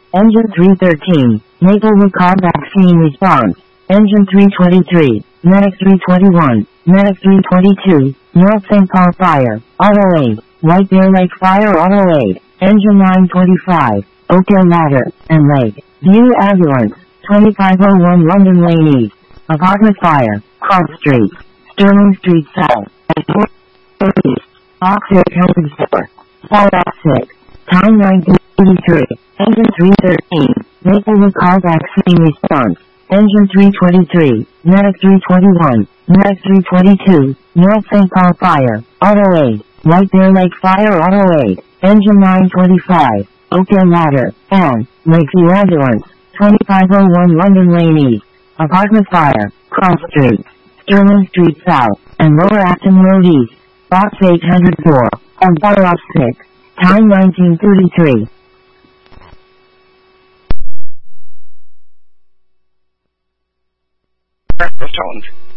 Engine 313, Maplewood Call Vaccine Response. Engine 323, Medic 321, Medic 322, North St. Paul Fire, Auto Aid, White Bear Lake Fire Auto Aid, Engine 925, Oakdale Ladder, and Lake View Ambulance, 2501 London Lane East, Apartment Fire, Cross Street, Sterling Street South, and 4 East, Box 804, Fire 6, Time 1983, Engine 313, Maplewood Call Vaccine Response. Engine 323, Medic 321, Medic 322, North St. Paul Fire, Auto Aid, White Bear Lake Fire Auto Aid, Engine 925, Oakdale Ladder, and Lakeview Ambulance, 2501 London Lane East, Apartment Fire, Cross Street, Sterling Street South, and Lower Acton Road East, Box 804, on Fire 6, Time 1933. Tones.